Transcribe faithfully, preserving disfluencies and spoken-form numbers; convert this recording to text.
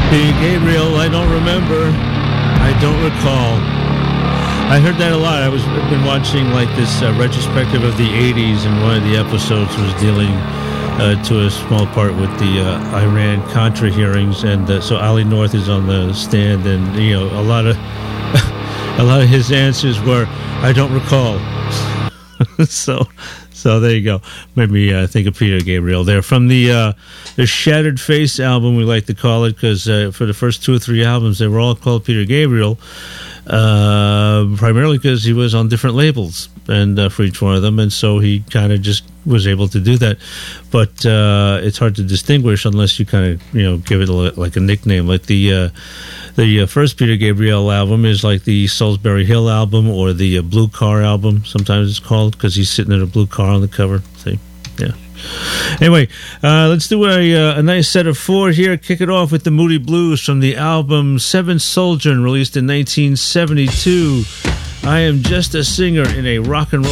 Peter Gabriel, I don't remember. I don't recall. I heard that a lot. I was I've been watching like this uh, retrospective of the eighties, and one of the episodes was dealing uh, to a small part with the uh, Iran-Contra hearings, and uh, so Ali North is on the stand, and you know a lot of a lot of his answers were, "I don't recall." so. So there you go. Made me uh, think of Peter Gabriel there. From the uh, the Shattered Face album, we like to call it, because uh, for the first two or three albums, they were all called Peter Gabriel, uh, primarily because he was on different labels and uh, for each one of them, and so he kind of just was able to do that. But uh, it's hard to distinguish unless you kind of you know give it a, like a nickname. Like the uh, the uh, first Peter Gabriel album is like the Salisbury Hill album, or the uh, Blue Car album. Sometimes it's called, because he's sitting in a blue car on the cover. See, yeah. Anyway, uh, let's do a uh, a nice set of four here. Kick it off with the Moody Blues from the album Seventh Soldier, released in nineteen seventy-two. I Am Just a Singer in a Rock and Roll